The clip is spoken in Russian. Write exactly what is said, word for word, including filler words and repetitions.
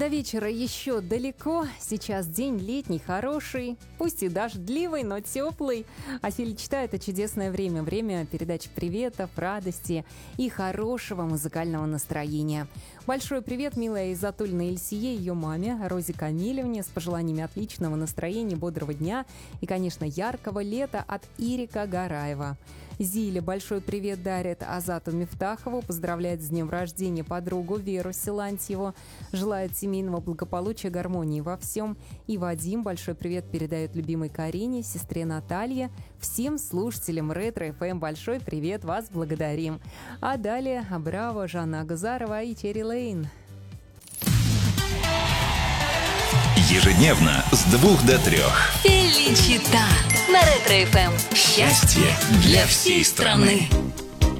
До вечера еще далеко, сейчас день летний, хороший, пусть и дождливый, но теплый. А Филя читает, это чудесное время, время передачи приветов, радости и хорошего музыкального настроения. Большой привет, милая Изатульна Ильсие, ее маме, Розе Камилевне, с пожеланиями отличного настроения, бодрого дня и, конечно, яркого лета от Ирика Гараева. Зиле большой привет дарит Азату Мифтахову, поздравляет с днем рождения подругу Веру Силантьеву, желает семейного благополучия, гармонии во всем. И Вадим большой привет передает любимой Карине, сестре Наталье, всем слушателям Ретро-эф эм большой привет, вас благодарим. А далее Браво, Жанна Агузарова и Черри Лейн. Ежедневно с двух до трех. Феличита на Ретро-эф эм. Счастье для всей страны.